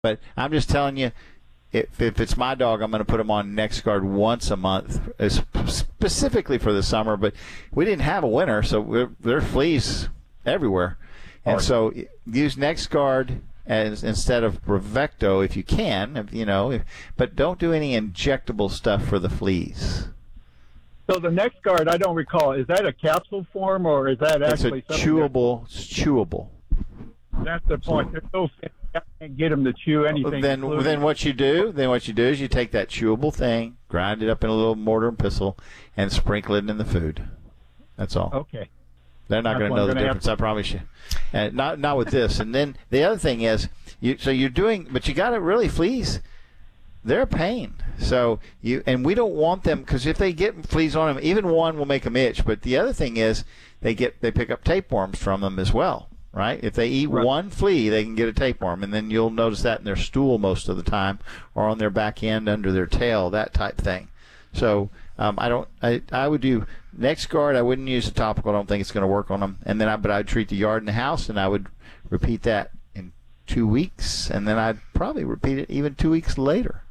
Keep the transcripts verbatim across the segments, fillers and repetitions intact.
But I'm just telling you, if, if it's my dog, I'm going to put him on NexGard once a month, specifically for the summer. But we didn't have a winter, so we're, there are fleas everywhere. And Hard. so use NexGard as instead of Bravecto if you can, if, you know, if, but don't do any injectable stuff for the fleas. So the NexGard, I don't recall, is that a capsule form or is that It's actually a something chewable, it's chewable. That's the point. There's no I can't get them to chew anything. Then, including- then what you do? Then what you do is you take that chewable thing, grind it up in a little mortar and pestle, and sprinkle it in the food. That's all. Okay. They're not That's going to what know I'm the gonna difference. have I promise you. And not not with this. And then the other thing is, you so you're doing, but you got to really fleas. They're a pain. So you and we don't want them because if they get fleas on them, even one will make them itch. But the other thing is, they get they pick up tapeworms from them as well. Right? If they eat Right. one flea, they can get a tapeworm, and then you'll notice that in their stool most of the time, or on their back end, under their tail, that type thing. So um, I don't. I, I would do NexGard. I wouldn't use the topical. I don't think it's going to work on them. And then, I, but I'd treat the yard and the house, and I would repeat that in two weeks, and then I'd probably repeat it even two weeks later.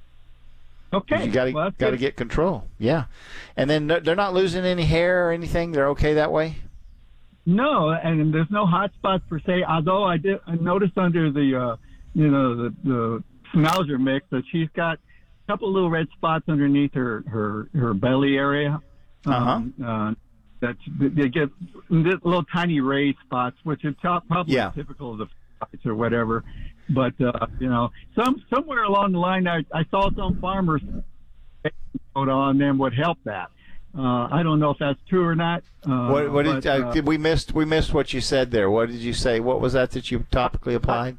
Okay. You got to Well, that's got to good. get control. Yeah, and then they're not losing any hair or anything. They're okay that way. No, and there's no hot spots per se. Although I did, I noticed under the, uh, you know, the the Schnauzer mix that she's got a couple little red spots underneath her her, her belly area. Um, uh, that they get little tiny raised spots, which are top, probably Yeah. typical of the fights or whatever. But uh, you know, some somewhere along the line, I, I saw some farmers put on them would help that. Uh, I don't know if that's true or not. Uh, What, what did, but, uh, uh, did we missed? We missed what you said there. What did you say? What was that that you topically applied?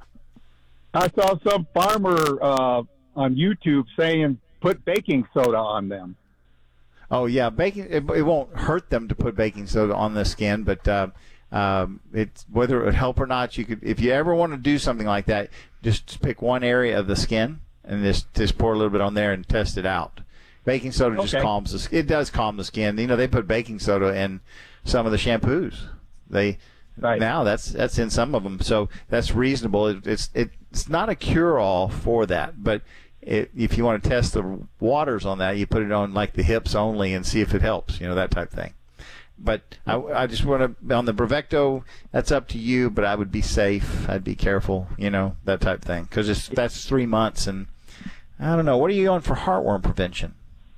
I saw some farmer uh, on YouTube saying put baking soda on them. Oh yeah, baking. It, it won't hurt them to put baking soda on the skin, but uh, um, it's whether it would help or not. You could, if you ever want to do something like that, just pick one area of the skin and just just pour a little bit on there and test it out. Baking soda just Okay. calms the skin. It does calm the skin. You know, they put baking soda in some of the shampoos. They Right. now that's that's in some of them, so that's reasonable. It, it's it, it's not a cure-all for that, but it, if you want to test the waters on that, you put it on like the hips only and see if it helps. You know, that type of thing. But I, I just want to on the Bravecto. That's up to you, but I would be safe. I'd be careful. You know, that type of thing, because it's that's three months, and I don't know. What are you on for heartworm prevention?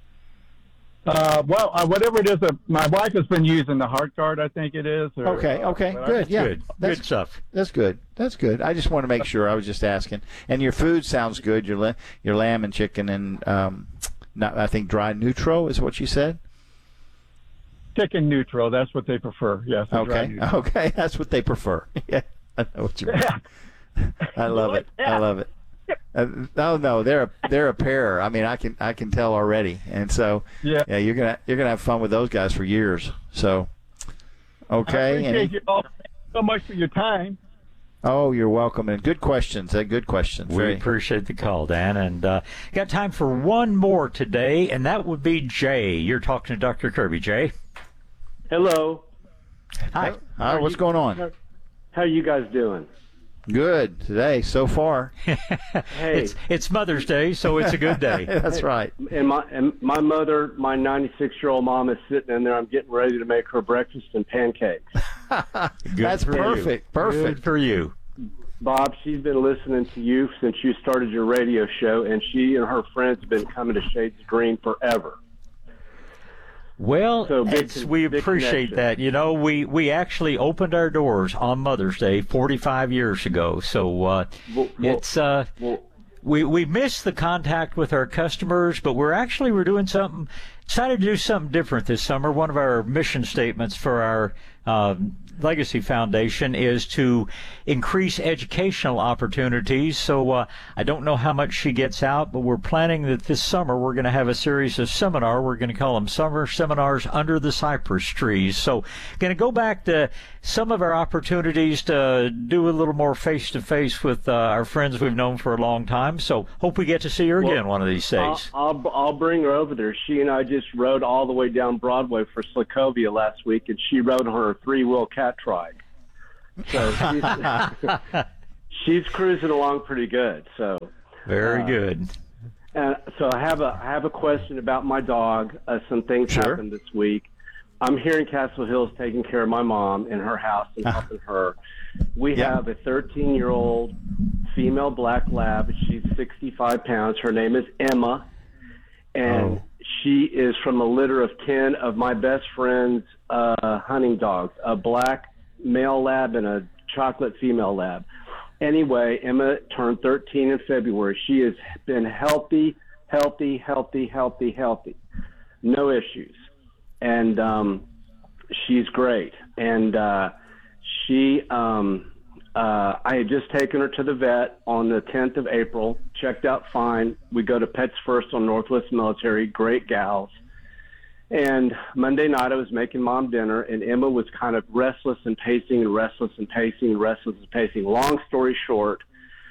Uh, well, uh, whatever it is, uh, my wife has been using the Heart Guard, I think it is. Or, Okay, uh, okay, but I- good, yeah, Good. that's Good stuff. that's good. That's good. I just want to make sure. I was just asking. And your food sounds good. Your la- your lamb and chicken and um, not, I think dry neutro is what you said. Chicken neutral, that's what they prefer. Yes. a dry Okay, neutral. okay, that's what they prefer. Yeah, I know what you mean. I love it. I love it. Uh, no, no, they're a, they're a pair. I mean, I can I can tell already, and so Yeah. yeah, you're gonna you're gonna have fun with those guys for years. So, I okay, appreciate and you all so much for your time. oh, you're welcome, and good questions. Uh, good questions. We Very. appreciate the call, Dan. And uh, got time for one more today, and that would be Jay. You're talking to Doctor Kirby. Jay. Hello. Hi. Hi, what's going on? How you guys doing? Good today so far. Hey, It's it's Mother's Day, so it's a good day. That's right. and my and my mother, my ninety-six-year-old mom, is sitting in there. I'm getting ready to make her breakfast and pancakes. Good That's for you. perfect. Perfect. Good for you. Bob, she's been listening to you since you started your radio show, and she and her friends have been coming to Shades Green forever. Well, So big it's, con- we big appreciate connection. that. You know, we, we actually opened our doors on Mother's Day forty-five years ago. So uh, Well, well- it's uh, Well, we we miss the contact with our customers, but we're actually we're doing something. Decided to do something different this summer. One of our mission statements for our uh, Legacy Foundation is to increase educational opportunities. So uh, I don't know how much she gets out, but we're planning that this summer we're going to have a series of seminar. We're going to call them Summer Seminars Under the Cypress Trees. So going to go back to some of our opportunities to do a little more face-to-face with uh, our friends we've known for a long time. So hope we get to see her Well, again one of these I'll, days. I'll I'll bring her over there. She and I just rode all the way down Broadway for Slickovia last week, and she rode on her three-wheel cat trike. So she's, she's cruising along pretty good. So Very uh, good. And so I have a I have a question about my dog. Uh, some things Sure. happened this week. I'm here in Castle Hills taking care of my mom in her house and helping her. We Yeah. have a thirteen-year-old female black lab. She's sixty-five pounds. Her name is Emma, and Oh. she is from a litter of ten of my best friend's uh, hunting dogs, a black male lab and a chocolate female lab. Anyway, Emma turned thirteen in February. She has been healthy, healthy, healthy, healthy, healthy. No issues. And um, she's great. And uh, she, um, uh, I had just taken her to the vet on the tenth of April, checked out fine. We go to Pets First on Northwest Military, great gals. And Monday night I was making mom dinner, and Emma was kind of restless and pacing and restless and pacing and restless and pacing. Long story short,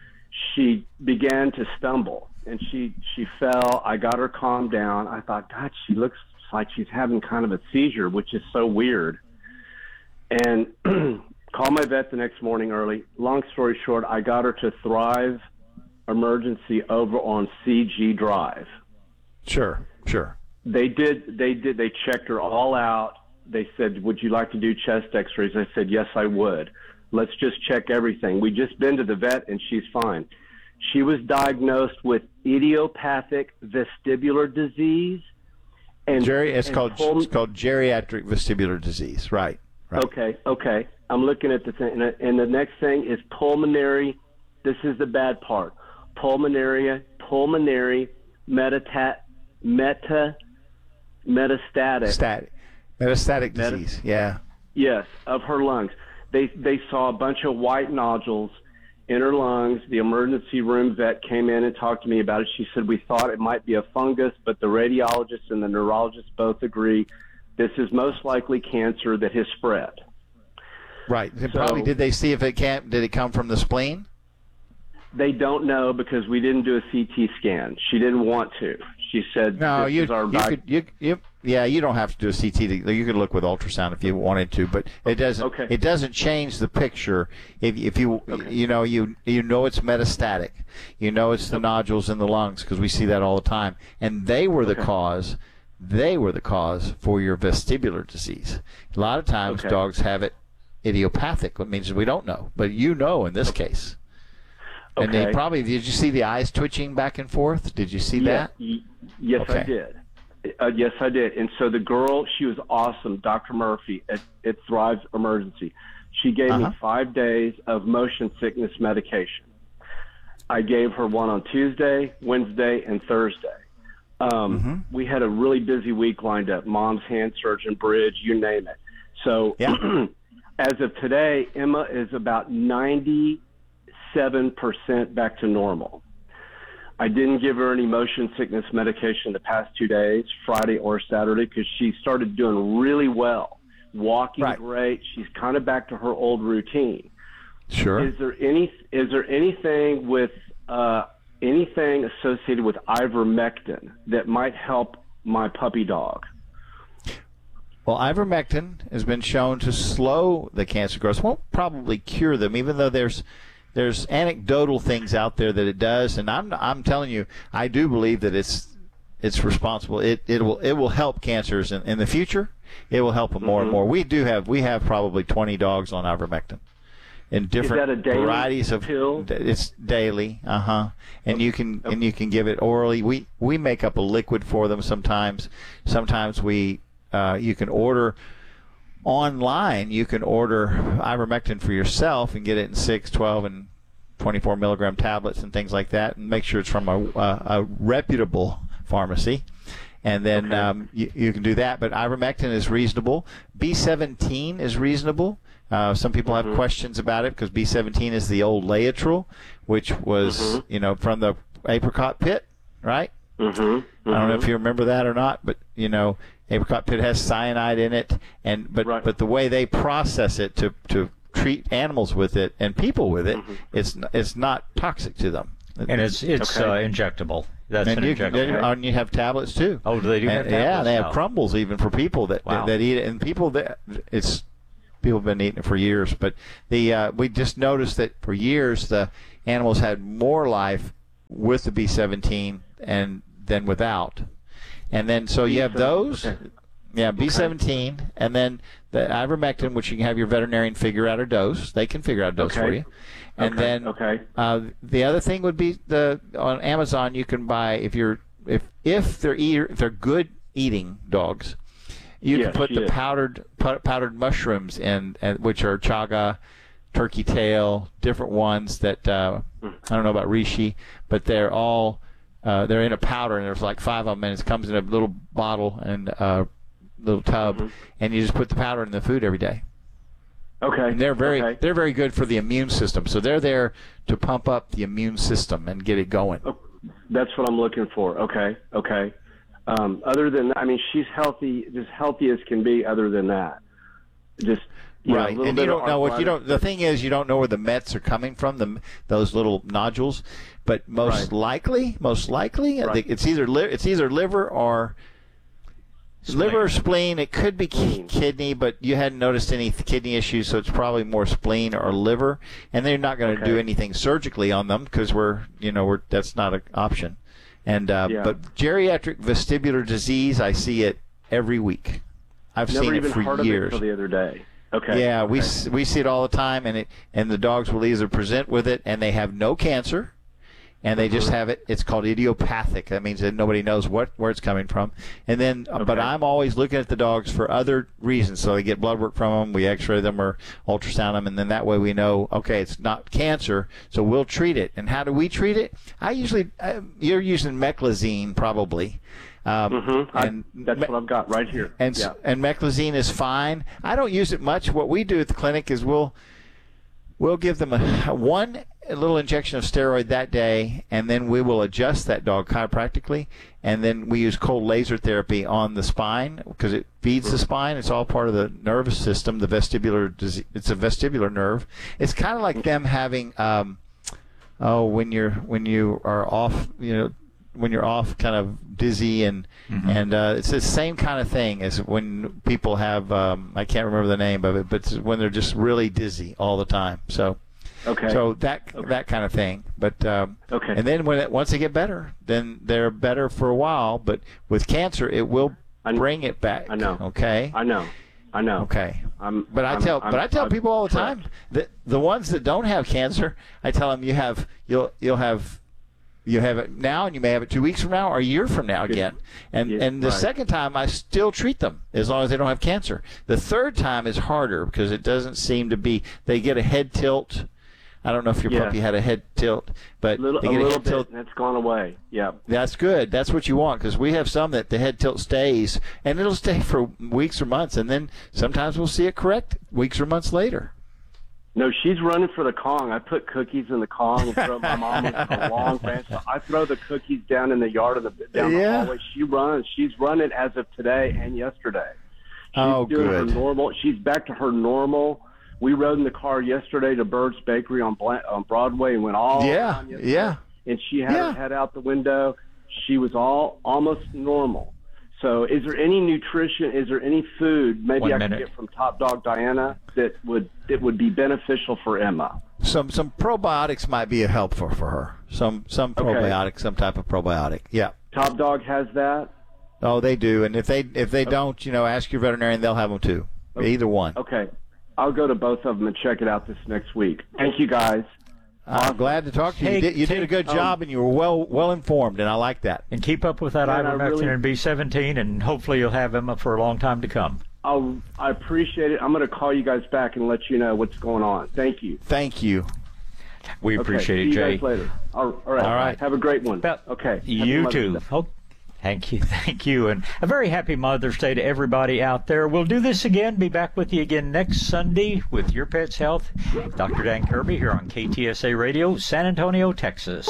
she began to stumble, and she, she fell. I got her calmed down. I thought, God, she looks like she's having kind of a seizure, which is so weird. And called my vet the next morning early. Long story short, I got her to Thrive Emergency over on C G Drive. Sure, sure. They did, they did, they checked her all out. They said, would you like to do chest x-rays? I said, yes, I would. Let's just check everything. We just been to the vet and she's fine. She was diagnosed with idiopathic vestibular disease. And, Jerry, it's and called pul- it's called geriatric vestibular disease. Right. Right. Okay, okay. I'm looking at the thing. And, and the next thing is pulmonary. This is the bad part. Pulmonary, pulmonary metatat, meta, metastatic. Static. Metastatic Meta- disease. Yeah. Yes, of her lungs. They they saw a bunch of white nodules in her lungs. The emergency room vet came in and talked to me about it. She said, we thought it might be a fungus, but the radiologist and the neurologist both agree this is most likely cancer that has spread. Right. And So- probably did they see if it can't did it come from the spleen? They don't know because we didn't do a C T scan. She didn't want to. She said, No, this you is our you di- could you, you yeah you don't have to do a C T. To, you could look with ultrasound if you wanted to, but it doesn't Okay. it doesn't change the picture. If if you Okay. you know you you know it's metastatic, you know it's the nodules in the lungs because we see that all the time, and they were the Okay. cause. They were the cause for your vestibular disease. A lot of times Okay. dogs have it idiopathic, which means we don't know, but you know in this case. And they Okay. probably did you see the eyes twitching back and forth? Did you see Yeah, that? y- yes, I Okay. did. Uh, yes, I did. And so the girl, she was awesome, Doctor Murphy at, at Thrive Emergency. She gave Uh-huh. me five days of motion sickness medication. I gave her one on Tuesday, Wednesday, and Thursday. Um, Mm-hmm. We had a really busy week lined up. Mom's hand surgeon, bridge, you name it. So Yeah. as of today, Emma is about ninety-seven percent back to normal. I didn't give her any motion sickness medication the past two days, Friday or Saturday, because she started doing really well, walking Right. great. She's kind of back to her old routine. Sure. Is there any? Is there anything with uh, anything associated with ivermectin that might help my puppy dog? Well, ivermectin has been shown to slow the cancer growth. Won't probably cure them, even though there's there's anecdotal things out there that it does. And I'm I'm telling you, I do believe that it's it's responsible. It it will it will help cancers in, in the future. It will help them more and Mhm. more. We do have we have probably twenty dogs on ivermectin in different that a daily varieties of pill? It's daily, uh huh. And you can and you can give it orally. We we make up a liquid for them sometimes. Sometimes we uh, you can order online. You can order ivermectin for yourself and get it in six, twelve, and twenty-four milligram tablets and things like that, and make sure it's from a, a, a reputable pharmacy. And then Okay. um, you, you can do that. But ivermectin is reasonable. B seventeen is reasonable. Uh, some people have Mhm. questions about it because B seventeen is the old Laetrile, which was Mhm. you know from the apricot pit, right? Mm-hmm. I don't know if you remember that or not, but you know, apricot pit has cyanide in it, and but Right. but the way they process it to to treat animals with it and people with it, Mhm. it's n- it's not toxic to them. And it's it's Okay. uh, injectable. That's and an you, can- injectable. and you have tablets too. Oh, do they do have And- Yeah, tablets they have now? crumbles even for people that Wow. that eat it, and people that it's people have been eating it for years. But the uh, we just noticed that for years the animals had more life with the B seventeen and than without. And then so you have those. Okay. Yeah, B seventeen, okay. And then the ivermectin, which you can have your veterinarian figure out a dose. They can figure out a dose okay. for you. And okay. then okay. Uh, the other thing would be the on Amazon you can buy if you're if if they're eater, if they're good eating dogs, you yes, can put the is. powdered powdered mushrooms in, and which are chaga, turkey tail, different ones that uh, I don't know about reishi, but they're all uh, they're in a powder, and there's like five of them, and it comes in a little bottle and uh, little tub, mm-hmm. and you just put the powder in the food every day. Okay. And they're very okay. they're very good for the immune system. So they're there to pump up the immune system and get it going. Oh, that's what I'm looking for. Okay. Okay. Um, other than that, I mean, she's healthy, just healthy as can be. Other than that, just you right. know, And you don't know what you don't. The thing is, you don't know where the Mets are coming from. The those little nodules, but most right. likely, most likely, right. I think it's either li- it's either liver or. Spleen. Liver or spleen. It could be ki- kidney, but you hadn't noticed any th- kidney issues, so it's probably more spleen or liver. And they're not going to okay. do anything surgically on them because we're, you know, we're that's not an option. And uh, yeah. but geriatric vestibular disease, I see it every week. I've Never seen even it for heard years. Of it till the other day. Okay. Yeah, okay. we we see it all the time, and it and the dogs will either present with it, and they have no cancer. And they just have it. It's called idiopathic. That means that nobody knows what where it's coming from. And then, okay. but I'm always looking at the dogs for other reasons. So they get blood work from them. We X-ray them or ultrasound them, and then that way we know, okay, it's not cancer. So we'll treat it. And how do we treat it? I usually, uh, you're using meclizine probably. Um, mm-hmm. and I, that's me- what I've got right here. And yeah. and meclizine is fine. I don't use it much. What we do at the clinic is we'll we'll give them a, a one. a little injection of steroid that day, and then we will adjust that dog chiropractically, and then we use cold laser therapy on the spine because it feeds the spine. It's all part of the nervous system, the vestibular disease. It's a vestibular nerve. It's kind of like them having, um, oh, when you're when you are off, you know, when you're off, kind of dizzy, and mm-hmm. and uh, it's the same kind of thing as when people have. Um, I can't remember the name of it, but it's when they're just really dizzy all the time. So. Okay. So that okay. that kind of thing, but um, okay. And then when it, once they get better, then they're better for a while. But with cancer, it will bring it back. I know. Okay. I know. I know. Okay. I'm, but I I'm, tell I'm, but I tell I'm, people all the correct. time that the ones that don't have cancer, I tell them you have you'll you'll have. You have it now, and you may have it two weeks from now or a year from now again. And yeah, and the right. second time, I still treat them as long as they don't have cancer. The third time is harder because it doesn't seem to be. They get a head tilt. I don't know if your yeah. puppy had a head tilt, but little, they a get a, little head bit, tilt. and it's gone away. Yeah. That's good. That's what you want because we have some that the head tilt stays, and it'll stay for weeks or months, and then sometimes we'll see it correct weeks or months later. No, she's running for the Kong. I put cookies in the Kong and throw my mom a long branch. So I throw the cookies down in the yard of the down yeah. the hallway. She runs. She's running as of today and yesterday. She's oh, doing good. her normal. She's back to her normal. We rode in the car yesterday to Bird's Bakery on Bla- on Broadway and went all yeah, around yesterday. yeah. And she had yeah. her head out the window. She was all almost normal. So is there any nutrition, is there any food maybe One I minute. could get from Top Dog Diana that would that would be beneficial for Emma? Some some probiotics might be helpful for her. Some some Okay. probiotic, some type of probiotic. Yeah. Top Dog has that? Oh, they do. And if they if they don't, you know, ask your veterinarian. They'll have them too. Okay. Either one. Okay. I'll go to both of them and check it out this next week. Thank you, guys. I'm glad to talk to you. Take- You did, you did a take- good um, job, and you were well well informed, and I like that. And keep up with that Man, I ivermectin really- and B seventeen, and hopefully you'll have Emma for a long time to come. I'll, I appreciate it. I'm going to call you guys back and let you know what's going on. Thank you. Thank you. We appreciate okay, it, see Jay. you guys later. All all right. All right. Have a great one. Well, okay. Happy You Mother's too. Day. Oh, thank you, thank you, and a very happy Mother's Day to everybody out there. We'll do this again. Be back with you again next Sunday with Your Pet's Health. Doctor Dan Kirby here on K T S A Radio, San Antonio, Texas.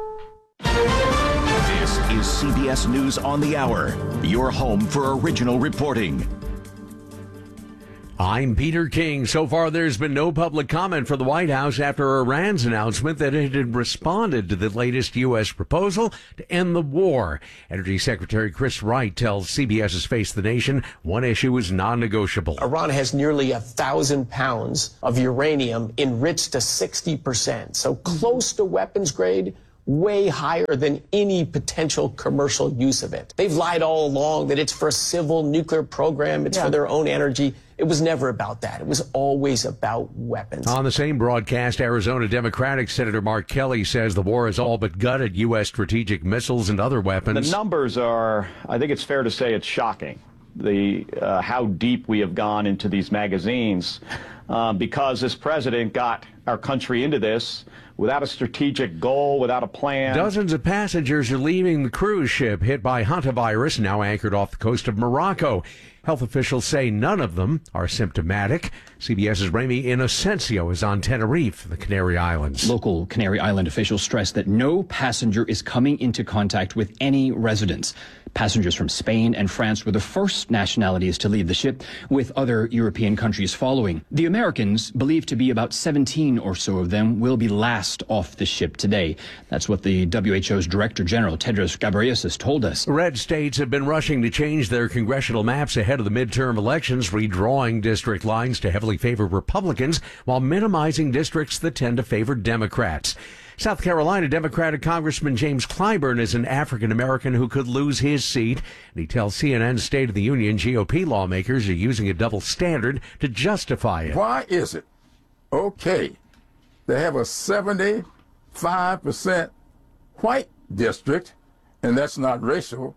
This is C B S News on the Hour, your home for original reporting. I'm Peter King. So far, there's been no public comment from the White House after Iran's announcement that it had responded to the latest U S proposal to end the war. Energy Secretary Chris Wright tells CBS's Face the Nation one issue is non-negotiable. Iran has nearly a thousand pounds of uranium enriched to sixty percent, so close to weapons grade, way higher than any potential commercial use of it. They've lied all along that it's for a civil nuclear program, it's yeah. for their own energy. It was never about that. It was always about weapons. On the same broadcast, Arizona Democratic Senator Mark Kelly says the war has all but gutted U S strategic missiles and other weapons. The numbers are, I think it's fair to say it's shocking, the uh, how deep we have gone into these magazines uh, because this president got our country into this without a strategic goal, without a plan. Dozens of passengers are leaving the cruise ship hit by hantavirus, now anchored off the coast of Morocco. Health officials say none of them are symptomatic. CBS's Remy Inocencio is on Tenerife, the Canary Islands. Local Canary Island officials stress that no passenger is coming into contact with any residents. Passengers from Spain and France were the first nationalities to leave the ship, with other European countries following. The Americans, believed to be about seventeen or so of them, will be last off the ship today. That's what the W H O's Director General, Tedros Ghebreyesus, told us. Red states have been rushing to change their congressional maps ahead of the midterm elections, redrawing district lines to heavily favor Republicans while minimizing districts that tend to favor Democrats. South Carolina Democratic Congressman James Clyburn is an African-American who could lose his seat. And he tells C N N's State of the Union G O P lawmakers are using a double standard to justify it. Why is it okay to have a seventy-five percent white district, and that's not racial,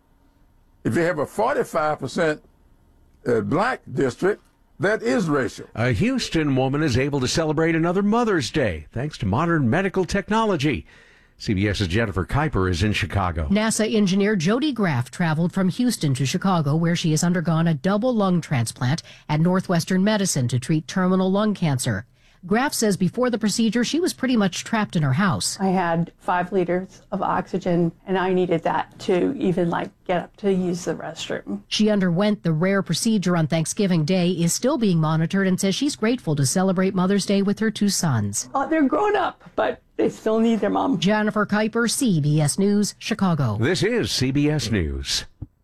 if you have a forty-five percent uh, black district, that is racial? A Houston woman is able to celebrate another Mother's Day thanks to modern medical technology. CBS's Jennifer Kuiper is in Chicago. NASA engineer Jody Graff traveled from Houston to Chicago, where she has undergone a double lung transplant at Northwestern Medicine to treat terminal lung cancer. Graff says before the procedure, she was pretty much trapped in her house. I had five liters of oxygen, and I needed that to even like get up to use the restroom. She underwent the rare procedure on Thanksgiving Day, is still being monitored, and says she's grateful to celebrate Mother's Day with her two sons. Oh, they're grown up, but they still need their mom. Jennifer Kuiper, C B S News, Chicago. This is C B S News.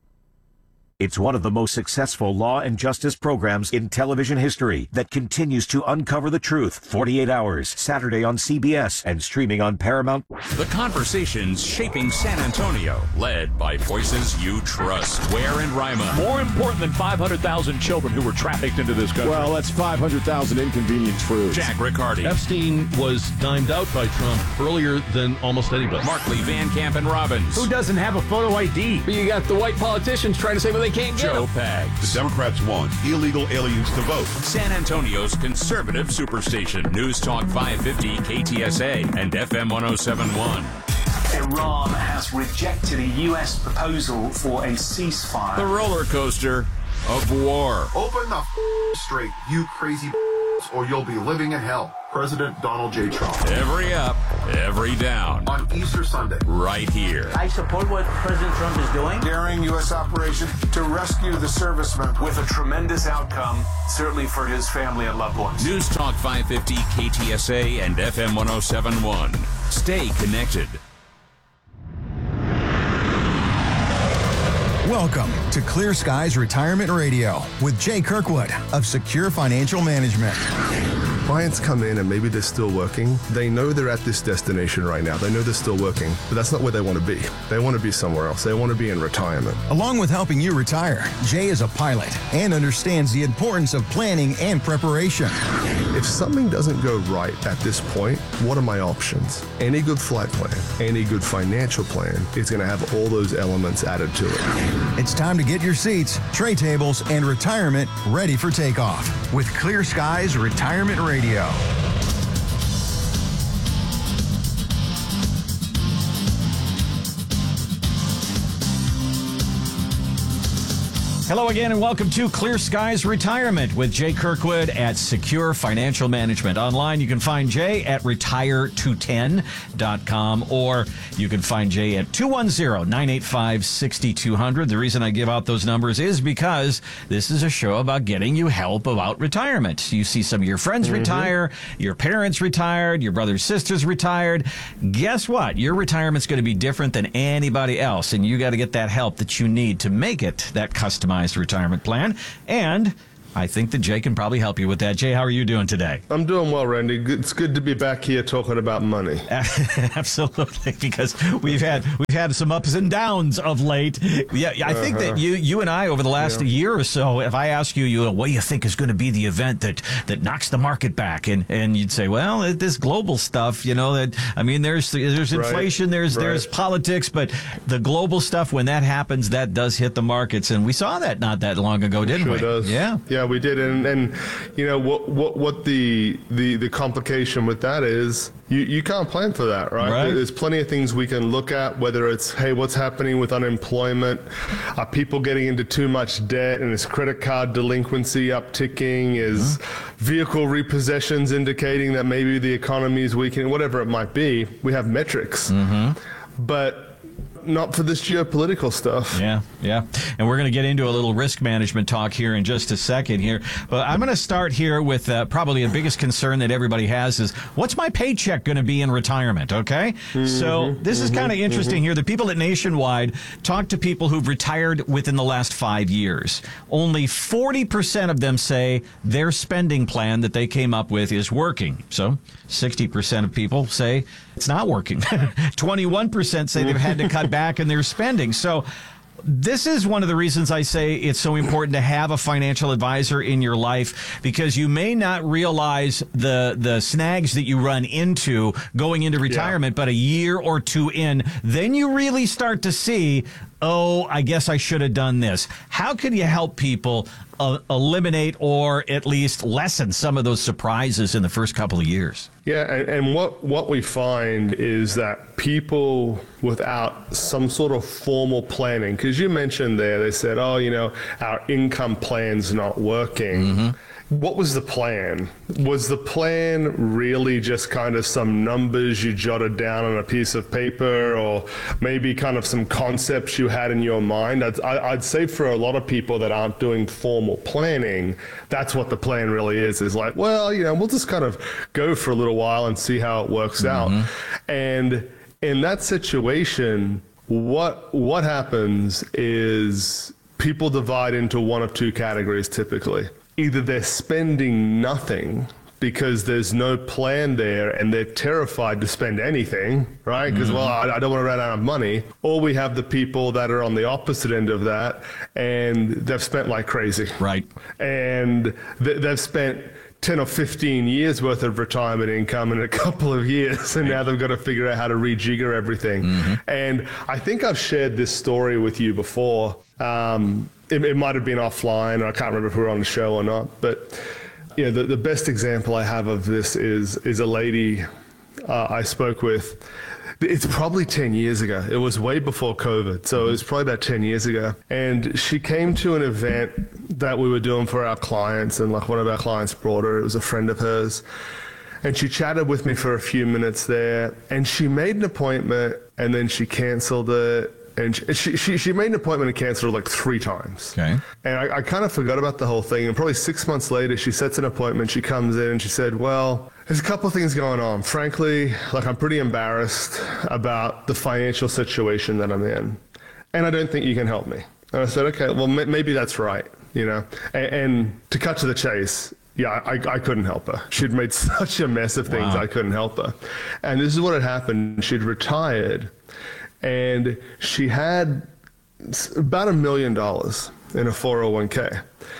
It's one of the most successful law and justice programs in television history that continues to uncover the truth. forty-eight hours, Saturday on C B S and streaming on Paramount. The conversations shaping San Antonio, led by voices you trust. Ware and Rima. More important than five hundred thousand children who were trafficked into this country. Well, that's five hundred thousand inconvenient truths. Jack Riccardi. Epstein was dimed out by Trump earlier than almost anybody. Markley, Van Camp, and Robbins. Who doesn't have a photo I D? But you got the white politicians trying to say, well, they can't get Joe Pags. The Democrats want illegal aliens to vote. San Antonio's conservative superstation. News Talk five fifty K T S A and F M one oh seven point one. Iran has rejected a U S proposal for a ceasefire. The roller coaster of war. Open the f- straight, you crazy or you'll be living in hell. President Donald J. Trump. Every up, every down. On Easter Sunday. Right here. I support what President Trump is doing. Daring U S operation to rescue the servicemen. With a tremendous outcome, certainly for his family and loved ones. News Talk five fifty K T S A and F M one oh seven point one. Stay connected. Welcome to Clear Skies Retirement Radio with Jay Kirkwood of Secure Financial Management. Clients come in and maybe they're still working. They know they're at this destination right now. They know they're still working, but that's not where they want to be. They want to be somewhere else. They want to be in retirement. Along with helping you retire, Jay is a pilot and understands the importance of planning and preparation. If something doesn't go right at this point, what are my options? Any good flight plan, any good financial plan is going to have all those elements added to it. It's time to get your seats, tray tables, and retirement ready for takeoff with Clear Skies Retirement Radio. Radio. Hello again and welcome to Clear Skies Retirement with Jay Kirkwood at Secure Financial Management. Online, you can find Jay at retire two ten dot com or you can find Jay at two one zero, nine eight five, six two zero zero. The reason I give out those numbers is because this is a show about getting you help about retirement. You see some of your friends mm-hmm. retire, your parents retired, your brothers, sisters retired. Guess what? Your retirement's going to be different than anybody else, and you got to get that help that you need to make it that customized retirement plan. And I think that Jay can probably help you with that. Jay, how are you doing today? I'm doing well, Randy. It's good to be back here talking about money. Absolutely, because we've had we've had some ups and downs of late. Yeah, I think uh-huh. that you you and I over the last yeah. year or so, if I ask you, you know, what do you think is going to be the event that, that knocks the market back, and and you'd say, well, this global stuff, you know, that I mean, there's there's inflation, right. there's right. there's politics, but the global stuff, when that happens, that does hit the markets, and we saw that not that long ago, didn't sure we? Does. Yeah, yeah. We did, and, and you know what what what the, the the complication with that is you, you can't plan for that, right? right? There's plenty of things we can look at, whether it's, hey, what's happening with unemployment? Are people getting into too much debt, and is credit card delinquency upticking? Is mm-hmm. vehicle repossessions indicating that maybe the economy is weakening? Whatever it might be, we have metrics. Mm-hmm. But not for this geopolitical stuff. Yeah, yeah. And we're going to get into a little risk management talk here in just a second here. But I'm going to start here with uh, probably the biggest concern that everybody has is, what's my paycheck going to be in retirement, okay? Mm-hmm, so this mm-hmm, is kind of interesting mm-hmm. here. The people at Nationwide talk to people who've retired within the last five years. Only forty percent of them say their spending plan that they came up with is working. So sixty percent of people say it's not working. twenty-one percent say they've had to cut back in their spending. So this is one of the reasons I say it's so important to have a financial advisor in your life, because you may not realize the the snags that you run into going into retirement, yeah. but a year or two in, then you really start to see, oh, I guess I should have done this. How can you help people uh, eliminate or at least lessen some of those surprises in the first couple of years? Yeah, and, and what, what we find is that people without some sort of formal planning, because you mentioned there, they said, oh, you know, our income plan's not working. Mm-hmm. What was the plan? Was the plan really just kind of some numbers you jotted down on a piece of paper, or maybe kind of some concepts you had in your mind? I'd, I'd say for a lot of people that aren't doing formal planning, that's what the plan really is, is like, well, you know, we'll just kind of go for a little while and see how it works mm-hmm. out. And in that situation, what what happens is people divide into one of two categories typically. Either they're spending nothing because there's no plan there and they're terrified to spend anything, right? Because, mm-hmm. well, I, I don't want to run out of money. Or we have the people that are on the opposite end of that and they've spent like crazy. Right. And th- they've spent ten or fifteen years worth of retirement income in a couple of years, and now they've got to figure out how to rejigger everything. Mm-hmm. And I think I've shared this story with you before. Um, it, it might have been offline, or I can't remember if we were on the show or not, but you know, the, the best example I have of this is is a lady uh, I spoke with. It's probably ten years ago. It was way before COVID, so it was probably about ten years ago. And she came to an event that we were doing for our clients, and like one of our clients brought her. It was a friend of hers. And she chatted with me for a few minutes there, and she made an appointment, and then she canceled it. And she, she she made an appointment and canceled it like three times. Okay. And I, I kind of forgot about the whole thing. And probably six months later, she sets an appointment. She comes in and she said, well, there's a couple of things going on. Frankly, like I'm pretty embarrassed about the financial situation that I'm in. And I don't think you can help me. And I said, okay, well, m- maybe that's right, you know. And, and to cut to the chase, yeah, I, I couldn't help her. She'd made such a mess of things, wow. I couldn't help her. And this is what had happened. She'd retired. And she had about a million dollars in a four oh one k.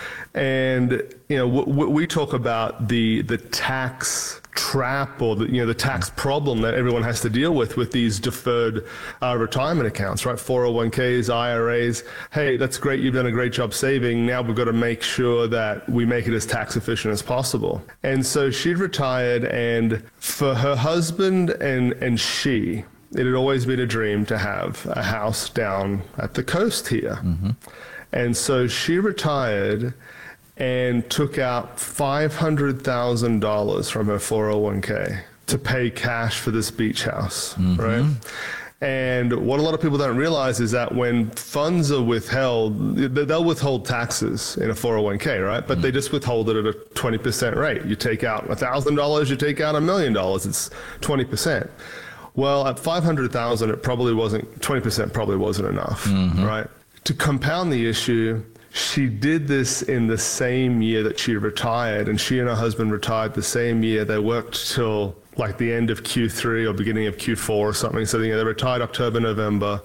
And, you know, w- w- we talk about the the tax trap, or the, you know, the tax problem that everyone has to deal with with these deferred uh, retirement accounts, right? four oh one k's, I R As. Hey, that's great. You've done a great job saving. Now we've got to make sure that we make it as tax efficient as possible. And so she'd retired, and for her husband and, and she, it had always been a dream to have a house down at the coast here. Mm-hmm. And so she retired and took out five hundred thousand dollars from her four oh one k to pay cash for this beach house, mm-hmm. right? And what a lot of people don't realize is that when funds are withheld, they'll withhold taxes in a four oh one k, right? But mm-hmm. they just withhold it at a twenty percent rate. You take out one thousand dollars, you take out a million dollars, it's twenty percent. Well, at five hundred thousand dollars, it probably wasn't, twenty percent probably wasn't enough, mm-hmm. right? To compound the issue, she did this in the same year that she retired, and she and her husband retired the same year. They worked till like the end of Q three or beginning of Q four or something. So you know, they retired October, November.